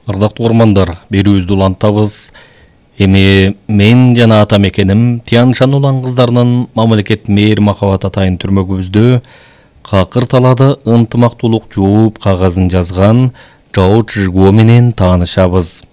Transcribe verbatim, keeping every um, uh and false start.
Ардактуу угармандар, берүүбүздү улантабыз. Эми мен жана атам экеним Тянь-Шань улан кыздарынын мамлекет мээр махабат атайын түрмөгүбүздө Какыр талаада ынтымактуулук жооп кагазын жазган Жао Чжигуо менен таанышабыз.